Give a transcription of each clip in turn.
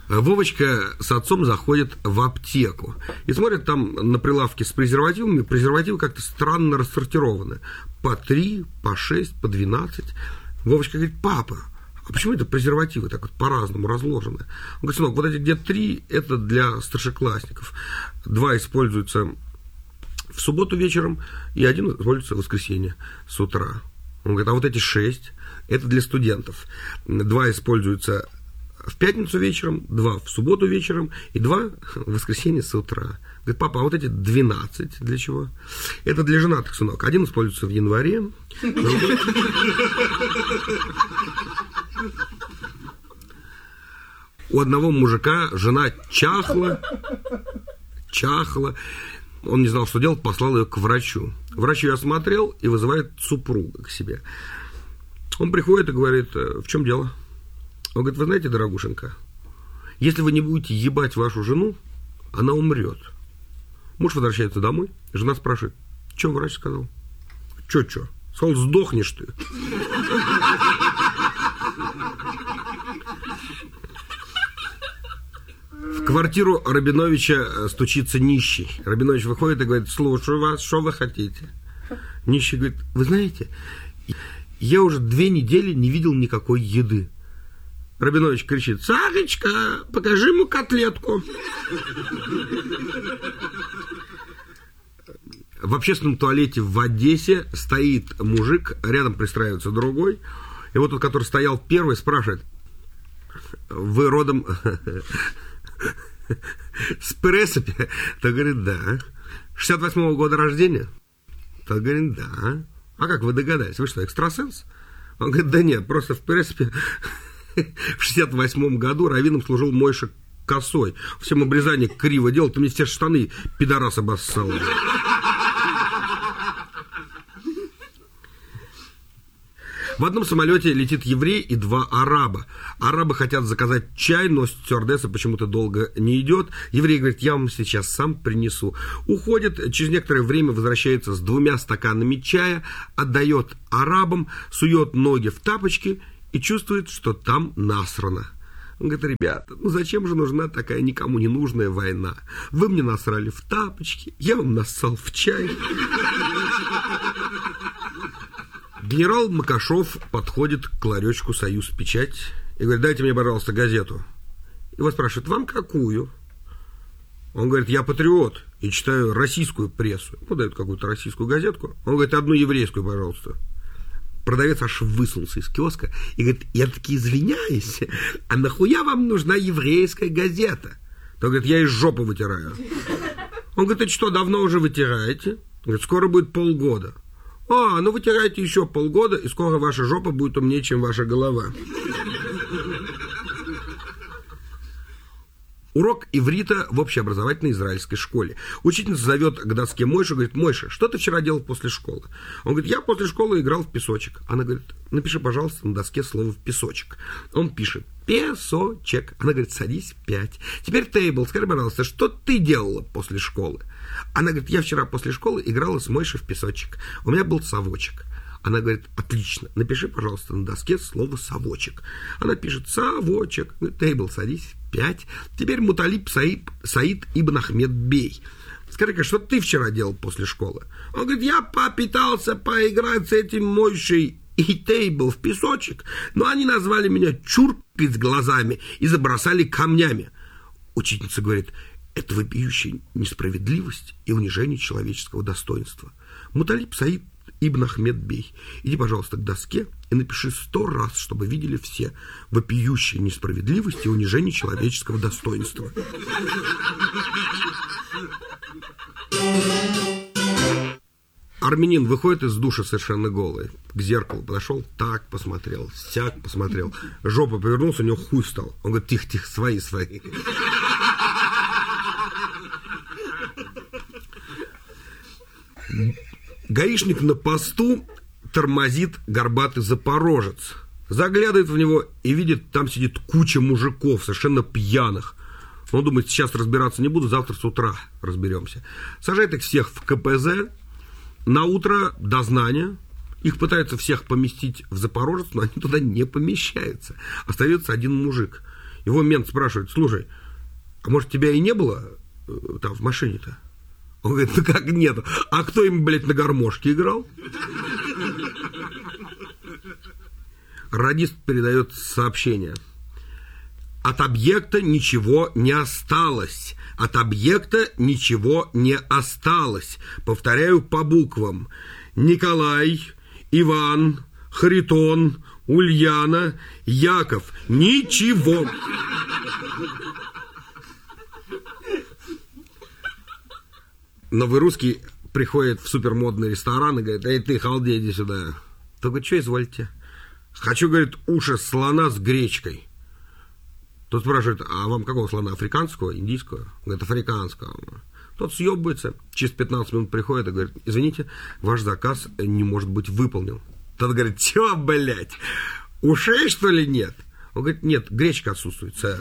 Вовочка с отцом заходят в аптеку и смотрят там на прилавке с презервативами. Презервативы как-то странно рассортированы. По 3, по 6, по 12. Вовочка говорит: папа, а почему это презервативы так вот по-разному разложены? Он говорит: сынок, вот эти где 3, это для старшеклассников. 2 используются в субботу вечером, и 1 используется в воскресенье с утра. Он говорит: а вот эти 6, это для студентов. 2 используются в пятницу вечером, 2 в субботу вечером и 2 в воскресенье с утра. Говорит: папа, а вот эти 12 для чего? Это для женатых, сынок. 1 используется в январе. У одного мужика жена чахла. Он не знал, что делать, послал ее к врачу. Врач ее осмотрел и вызывает супруга к себе. Он приходит и говорит: в чем дело? Он говорит: вы знаете, дорогушенька, если вы не будете ебать вашу жену, она умрет. Муж возвращается домой, жена спрашивает: что врач сказал? Че? Сказал: сдохнешь ты. В квартиру Рабиновича стучится нищий. Рабинович выходит и говорит: слушаю вас, что вы хотите? Нищий говорит: вы знаете, я уже 2 недели не видел никакой еды. Рабинович кричит: Сарочка, покажи ему котлетку. В общественном туалете в Одессе стоит мужик, рядом пристраивается другой. И вот тот, который стоял первый, спрашивает: вы родом с Пересыпи? Тот говорит: да. 68-го года рождения? Тот говорит: да. А как вы догадались? Вы что, экстрасенс? Он говорит: да нет, просто в Пересыпи в 68 году раввином служил Мойша Косой. Всем обрезание криво делал, ты мне все штаны, пидорас, обоссал. В одном самолете летит еврей и 2 араба. Арабы хотят заказать чай, но стюардесса почему-то долго не идет. Еврей говорит: я вам сейчас сам принесу. Уходит, через некоторое время возвращается с 2 стаканами чая, отдает арабам, сует ноги в тапочки и чувствует, что там насрано. Он говорит: ребята, ну зачем же нужна такая никому не нужная война? Вы мне насрали в тапочки, я вам нассал в чай. Генерал Макашов подходит к ларечку «Союз Печать» и говорит: дайте мне, пожалуйста, газету. Его спрашивают: вам какую? Он говорит: я патриот и читаю российскую прессу. Ему дают какую-то российскую газетку. Он говорит: одну еврейскую, пожалуйста. Продавец аж высунулся из киоска и говорит: я таки извиняюсь, а нахуя вам нужна еврейская газета? Он говорит: я из жопы вытираю. Он говорит: это что, давно уже вытираете? Он говорит: скоро будет полгода. А, ну вытирайте еще полгода, и скоро ваша жопа будет умнее, чем ваша голова. Урок иврита в общеобразовательной израильской школе. Учительница зовет к доске Мойшу, говорит: Мойша, что ты вчера делал после школы? Он говорит: я после школы играл в песочек. Она говорит: напиши, пожалуйста, на доске слово «песочек». Он пишет: песочек. Она говорит: садись, 5. Теперь тейбл, скажи, пожалуйста, что ты делала после школы? Она говорит: я вчера после школы играла с Мойшей в песочек. У меня был совочек. Она говорит: отлично, напиши, пожалуйста, на доске слово «совочек». Она пишет: совочек. Тейбл, садись, 5. Теперь Муталиб Саид ибн Ахмед Бей. Скажи-ка, что ты вчера делал после школы? Он говорит: я попытался поиграть с этим Мойшей и Тейбл в песочек, но они назвали меня чуркой с глазами и забросали камнями. Учительница говорит: это вопиющая несправедливость и унижение человеческого достоинства. Муталиб Саид ибн Ахмед Бей, иди, пожалуйста, к доске и напиши 100 раз, чтобы видели все: вопиющая несправедливость и унижение человеческого достоинства. Армянин выходит из душа совершенно голый, к зеркалу подошел, так посмотрел, сяк посмотрел, жопа повернулся, у него хуй стал. Он говорит: тихо, свои. Гаишник на посту тормозит горбатый запорожец. Заглядывает в него и видит, там сидит куча мужиков, совершенно пьяных. Он думает: сейчас разбираться не буду, завтра с утра разберемся. Сажает их всех в КПЗ. На утро дознание. Их пытаются всех поместить в Запорожец, но они туда не помещаются. Остается один мужик. Его мент спрашивает: слушай, а может, тебя и не было там в машине-то? Он говорит: ну как нет? А кто им, блядь, на гармошке играл? Радист передает сообщение. От объекта ничего не осталось. От объекта ничего не осталось. Повторяю по буквам. Николай, Иван, Харитон, Ульяна, Яков. Ничего. Новый русский приходит в супермодный ресторан и говорит: эй, ты, халдей, иди сюда. Тот говорит: что извольте? Хочу, говорит, уши слона с гречкой. Тот спрашивает: а вам какого слона? Африканского, индийского? Говорит: африканского. Тот съебывается, через 15 минут приходит и говорит: извините, ваш заказ не может быть выполнен. Тот говорит: чё, блядь, ушей, что ли, нет? Он говорит: нет, гречка отсутствует, сэр.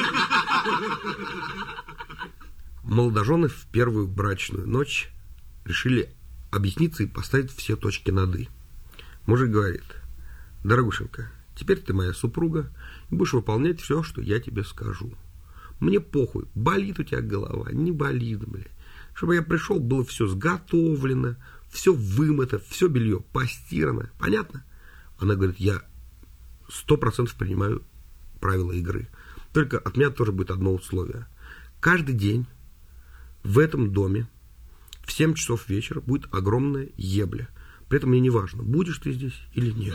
Молодожены в первую брачную ночь решили объясниться и поставить все точки над «и». Мужик говорит: дорогушенька, теперь ты моя супруга и будешь выполнять все, что я тебе скажу. Мне похуй, болит у тебя голова, не болит, блядь. Чтобы я пришел, было все сготовлено, все вымыто, все белье постирано. Понятно? Она говорит: я 100% принимаю правила игры. Только от меня тоже будет одно условие. Каждый день в этом доме в 7 часов вечера будет огромная ебля. При этом мне не важно, будешь ты здесь или нет.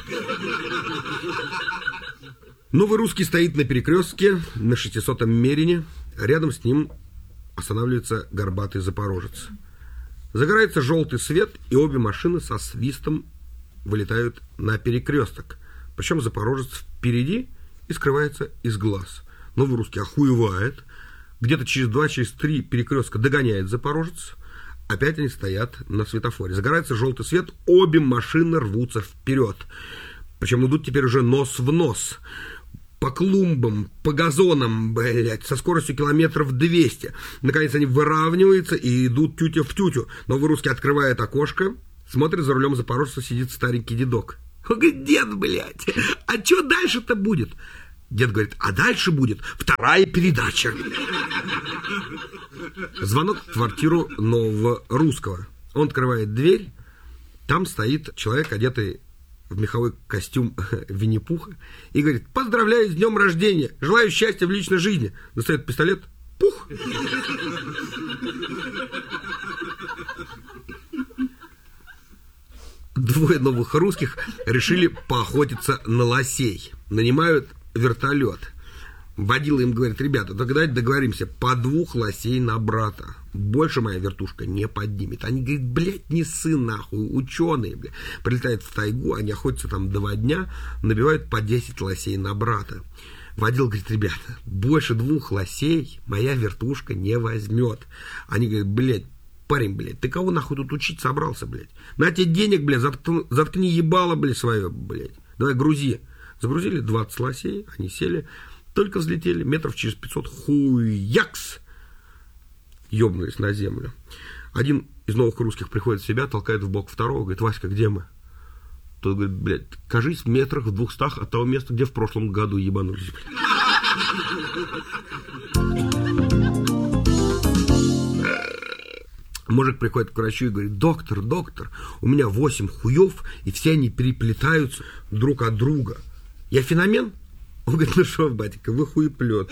Новый русский стоит на перекрестке на 600-м Мерине. Рядом с ним останавливается горбатый запорожец. Загорается желтый свет, и обе машины со свистом вылетают на перекресток. Причем запорожец впереди и скрывается из глаз. Новый русский охуевает. Где-то через 2-3 перекрестка догоняет запорожец. Опять они стоят на светофоре. Загорается желтый свет, обе машины рвутся вперед. Причем идут теперь уже нос в нос. По клумбам, по газонам, блядь, со скоростью километров 200. Наконец они выравниваются и идут тютя в тютю. Новый русский открывает окошко, смотрит, за рулем запорожца сидит старенький дедок. Он говорит: дед, блядь, а что дальше-то будет? Дед говорит: а дальше будет вторая передача. Звонок в квартиру нового русского. Он открывает дверь. Там стоит человек, одетый в меховой костюм Винни-Пуха, и говорит: поздравляю с днем рождения, желаю счастья в личной жизни. Достает пистолет. Пух. Двое новых русских решили поохотиться на лосей. Нанимают вертолет. Водила им говорит: ребята, тогда договоримся, по 2 лосей на брата. Больше моя вертушка не поднимет. Они говорят: блядь, не ссы нахуй, ученые, блядь. Прилетают в тайгу, они охотятся там 2 дня, набивают по 10 лосей на брата. Водил говорит: ребята, больше 2 лосей моя вертушка не возьмет. Они говорят: блядь, парень, блядь, ты кого нахуй тут учить собрался, блядь? На тебе денег, блядь, заткни ебало, блядь, свое, блядь. Давай грузи. Загрузили 20 лосей, они сели, только взлетели, метров через 500, хуякс, ёбнулись на землю. Один из новых русских приходит в себя, толкает в бок второго, говорит: Васька, где мы? Тот говорит: блядь, кажись, в метрах в 200 от того места, где в прошлом году ебанулись, блядь. Мужик приходит к врачу и говорит: доктор, у меня 8 хуев, и все они переплетаются друг от друга. Я феномен? Он говорит: ну что, батенька, вы хуеплет.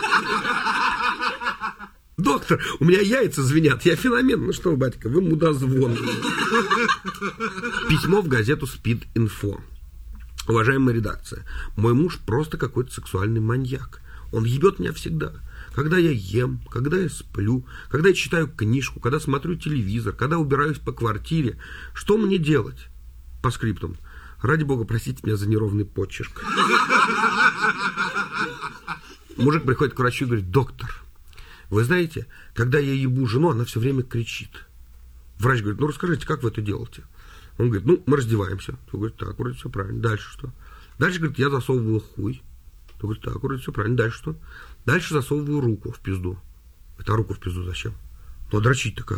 Доктор, у меня яйца звенят, я феномен. Ну что, батенька, вы мудозвон. Письмо в газету «Спид-инфо». Уважаемая редакция, мой муж просто какой-то сексуальный маньяк. Он ебет меня всегда. Когда я ем, когда я сплю, когда я читаю книжку, когда смотрю телевизор, когда убираюсь по квартире. Что мне делать? По скриптам. Ради бога, простите меня за неровный почерк. Мужик приходит к врачу и говорит: доктор, вы знаете, когда я ебу жену, она все время кричит. Врач говорит: ну расскажите, как вы это делаете? Он говорит: ну, мы раздеваемся. Он говорит: так, вроде все правильно. Дальше что? Дальше, говорит, я засовываю хуй. Он говорит: так, вроде все правильно. Дальше что? Дальше засовываю руку в пизду. Это руку в пизду зачем? Ну, а дрочить-то как?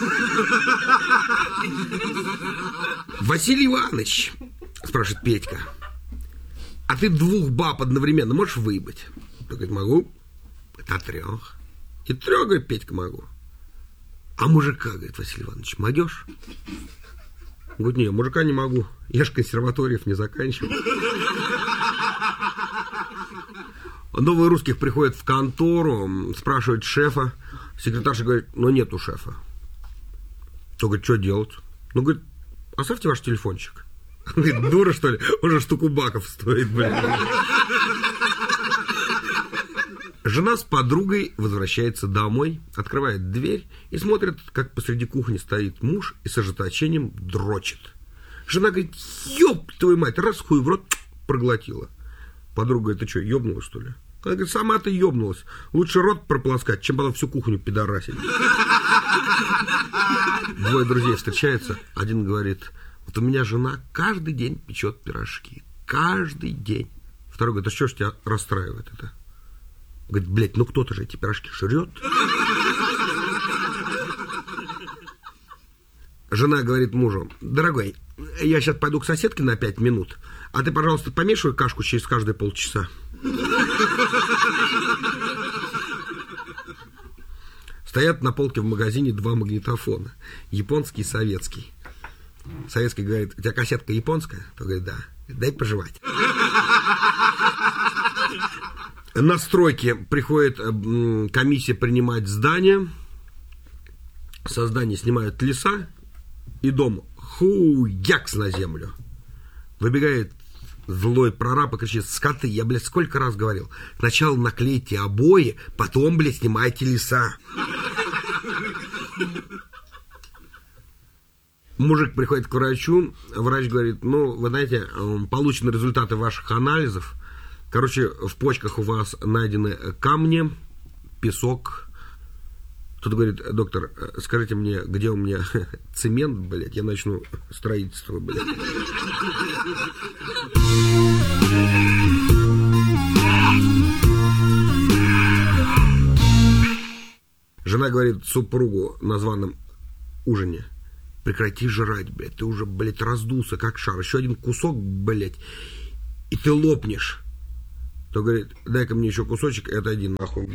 Василий Иванович, спрашивает Петька, а ты 2 баб одновременно можешь выебать? Тот говорит, могу до 3. И 3, говорит, Петька, могу. А мужика, говорит, Василий Иванович, могешь? Он говорит, не, мужика не могу. Я ж консерваториев не заканчивал. Новые русских приходят в контору, спрашивают шефа. Секретарша говорит, ну нету шефа. То говорит, что делать? Ну, говорит, оставьте ваш телефончик. Он говорит, дура, что ли? Уже штуку баков стоит, блин. Жена с подругой возвращается домой, открывает дверь и смотрит, как посреди кухни стоит муж и с ожесточением дрочит. Жена говорит, ёб твою мать, раз хуй в рот проглотила. Подруга говорит, ты что, ёбнулась, что ли? Она говорит, сама ты ёбнулась. Лучше рот прополоскать, чем потом всю кухню пидорасить. Двое друзей встречаются. Один говорит, вот у меня жена каждый день печет пирожки. Каждый день. Второй говорит, а что ж тебя расстраивает это? Говорит, блядь, ну кто-то же эти пирожки жрет. Жена говорит мужу, дорогой, я сейчас пойду к соседке на 5 минут, а ты, пожалуйста, помешивай кашку через каждые полчаса. Стоят на полке в магазине 2 магнитофона. Японский и советский. Советский говорит, у тебя кассетка японская? То говорит, да. Дай пожевать. На стройке приходит комиссия принимать здание. Со здания снимают леса. И дом хуякс на землю. Выбегает злой прораб и кричит, скоты, я, блядь, сколько раз говорил. Сначала наклейте обои, потом, блядь, снимайте леса. Мужик приходит к врачу, врач говорит, ну, вы знаете, получены результаты ваших анализов. Короче, в почках у вас найдены камни, песок. Кто-то говорит, доктор, скажите мне, где у меня цемент, блядь, я начну строительство, блядь. Жена говорит супругу на званом ужине, прекрати жрать, блядь, ты уже, блядь, раздулся, как шар, еще один кусок, блядь, и ты лопнешь. То говорит, дай-ка мне еще кусочек и отойди нахуй.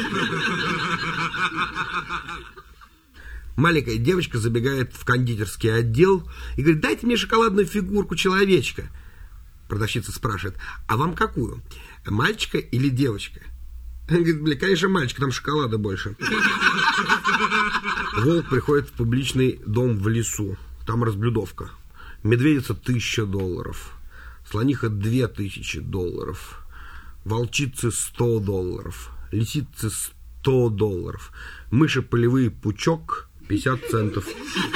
Маленькая девочка забегает в кондитерский отдел и говорит, дайте мне шоколадную фигурку человечка. Продавщица спрашивает, а вам какую? Мальчика или девочка? Он говорит, бля, конечно, мальчик, там шоколада больше. Волк приходит в публичный дом в лесу. Там разблюдовка. Медведица $1000. Слониха $2000. Волчицы $100. Лисицы $100. Мыши полевые пучок 50 центов.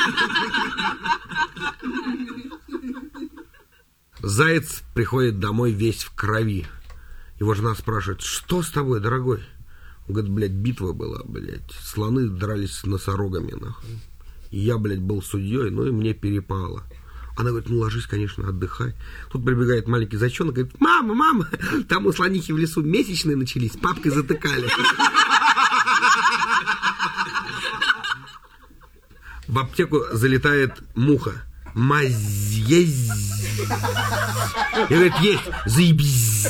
Заяц приходит домой весь в крови. Его жена спрашивает, что с тобой, дорогой? Он говорит, блядь, битва была, блядь. Слоны дрались с носорогами, нахуй. И я, блядь, был судьей, ну и мне перепало. Она говорит, ну ложись, конечно, отдыхай. Тут прибегает маленький зайчонок, говорит, мама, мама, там у слонихи в лесу месячные начались, папкой затыкали. В аптеку залетает муха. Мазь есть. И говорит, есть, заебись.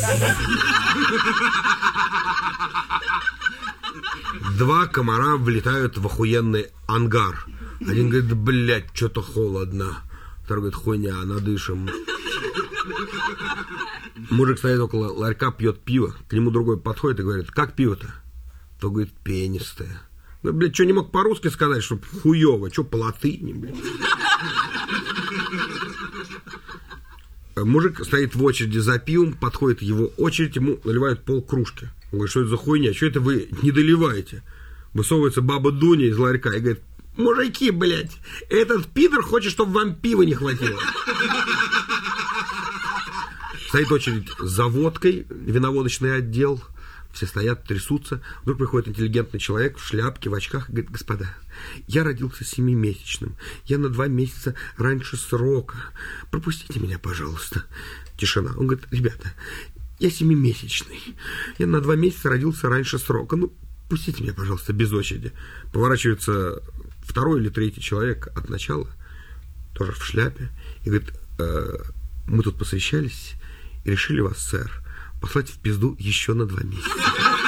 2 комара влетают в охуенный ангар. Один говорит, блядь, что-то холодно. Второй говорит, хуйня, надышим. Мужик стоит около ларька, пьет пиво. К нему другой подходит и говорит, как пиво-то? То говорит, пенистое. Ну, блядь, что не мог по-русски сказать, что хуёво? Что по латыни, блядь? Мужик стоит в очереди за пивом, подходит его очередь, ему наливают полкружки. Он говорит, что это за хуйня? Что это вы не доливаете? Высовывается баба Дуня из ларька и говорит, мужики, блядь, этот пидор хочет, чтобы вам пива не хватило. Стоит очередь за водкой, виноводочный отдел. Все стоят, трясутся. Вдруг приходит интеллигентный человек в шляпке, в очках и говорит, господа, я родился 7-месячным. Я на 2 месяца раньше срока. Пропустите меня, пожалуйста. Тишина. Он говорит, ребята, я 7-месячный. Я на 2 месяца родился раньше срока. Ну, пустите меня, пожалуйста, без очереди. Поворачивается 2-й или 3-й человек от начала, тоже в шляпе, и говорит, мы тут посвящались и решили вас, сэр, послать в пизду еще на 2 месяца.